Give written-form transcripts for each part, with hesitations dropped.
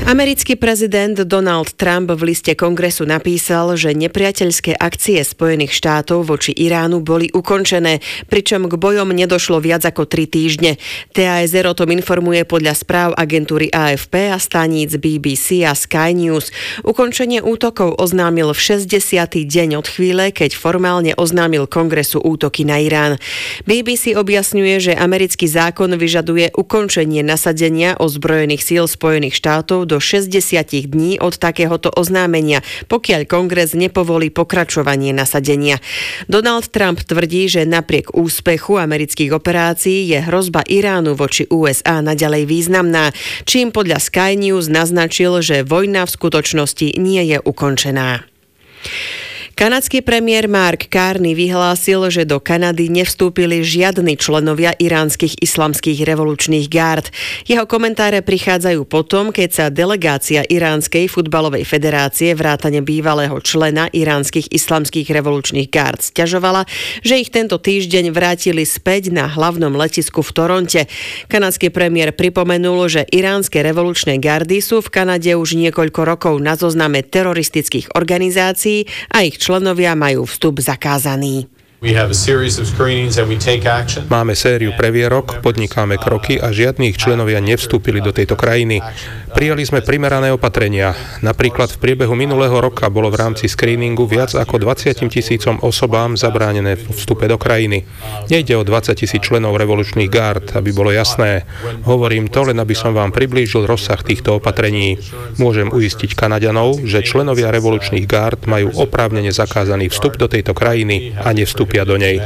Americký prezident Donald Trump v liste kongresu napísal, že nepriateľské akcie Spojených štátov voči Iránu boli ukončené, pričom k bojom nedošlo viac ako 3 týždne. TASR o tom informuje podľa správ agentúry AFP a staníc BBC a Sky News. Ukončenie útokov oznámil v 60. deň od chvíle, keď formálne oznámil kongresu útoky na Irán. BBC objasňuje, že americký zákon vyžaduje ukončenie nasadenia ozbrojených síl Spojených štátov do 60 dní od takéhoto oznámenia, pokiaľ kongres nepovolí pokračovanie nasadenia. Donald Trump tvrdí, že napriek úspechu amerických operácií je hrozba Iránu voči USA naďalej významná, čím podľa Sky News naznačil, že vojna v skutočnosti nie je ukončená. Kanadský premiér Mark Carney vyhlásil, že do Kanady nevstúpili žiadni členovia iránskych islamských revolučných gárd. Jeho komentáre prichádzajú potom, keď sa delegácia Iránskej futbalovej federácie vrátane bývalého člena iránskych islamských revolučných gárd sťažovala, že ich tento týždeň vrátili späť na hlavnom letisku v Toronte. Kanadský premiér pripomenul, že iránske revolučné gardy sú v Kanade už niekoľko rokov na zozname teroristických organizácií a ich členovia majú vstup zakázaný. Máme sériu previerok, podnikáme kroky a žiadni ich členovia nevstúpili do tejto krajiny. Prijali sme primerané opatrenia. Napríklad v priebehu minulého roka bolo v rámci screeningu viac ako 20,000 osobám zabránené v vstupe do krajiny. Nejde o 20,000 členov revolučných gárd, aby bolo jasné. Hovorím to, len aby som vám priblížil rozsah týchto opatrení. Môžem uistiť Kanaďanov, že členovia revolučných gárd majú oprávnene zakázaný vstup do tejto krajiny a nevstúpia do nej.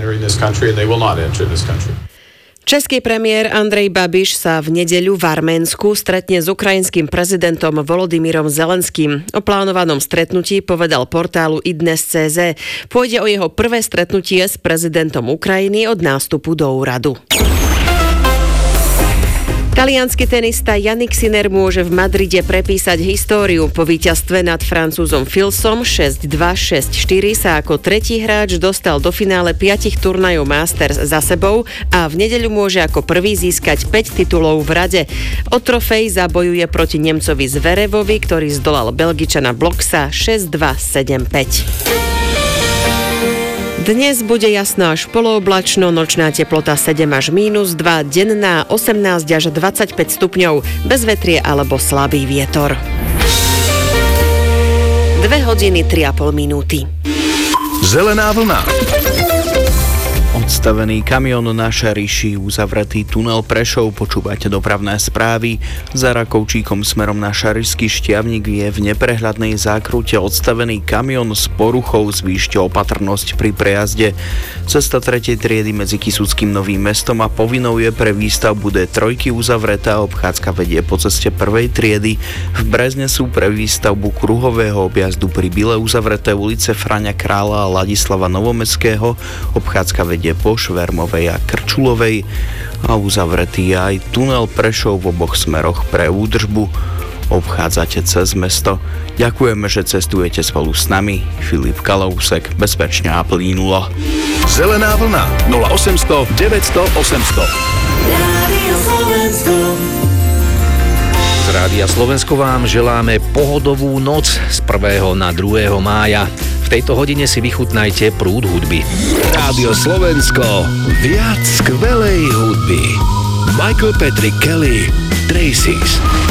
Český premiér Andrej Babiš sa v nedeľu v Arménsku stretne s ukrajinským prezidentom Volodymyrom Zelenským. O plánovanom stretnutí povedal portálu iDnes.cz. Pôjde o jeho prvé stretnutie s prezidentom Ukrajiny od nástupu do úradu. Taliansky tenista Jannik Sinner môže v Madride prepísať históriu. Po víťazstve nad Francúzom Filsom 6-2, 6-4 sa ako tretí hráč dostal do finále 5 turnajov Masters za sebou a v nedeľu môže ako prvý získať 5 titulov v rade. O trofej zabojuje proti Nemcovi Zverevovi, ktorý zdolal Belgičana Blocksa 6-2, 7-5. Dnes bude jasno až polooblačno, nočná teplota 7 až -2, denná 18 až 25 stupňov, bez vetrie alebo slabý vietor. 2 hodiny 3,5 minúty. Zelená vlna. Odstavený kamión na Šariši, uzavretý tunel Prešov, počúvate dopravné správy. Za Rakovčíkom smerom na Šarišský Štiavnik je v neprehľadnej zákrute odstavený kamión s poruchou, zvýšte opatrnosť pri prejazde. Cesta 3. triedy medzi Kysuckým Novým Mestom a Povinnou je pre výstavbu D3 uzavretá, obchádzka vedie po ceste 1. triedy. V Brezne sú pre výstavbu kruhového objazdu pri Bile uzavreté ulice Fraňa Krála a Ladislava Novomestského, obchádzka vedie po Švermovej a Krčulovej a uzavretý je aj tunel Prešov v oboch smeroch pre údržbu. Obchádzate cez mesto. Ďakujeme, že cestujete spolu s nami. Filip Kalousek, bezpečne a plynulo. Zelená vlna 0800 900 800. Rádio Slovensko. Z Rádia Slovensko vám želáme pohodovú noc z 1. na 2. mája. V tejto hodine si vychutnajte prúd hudby. Rádio Slovensko. Viac skvelej hudby. Michael Patrick Kelly, Traces.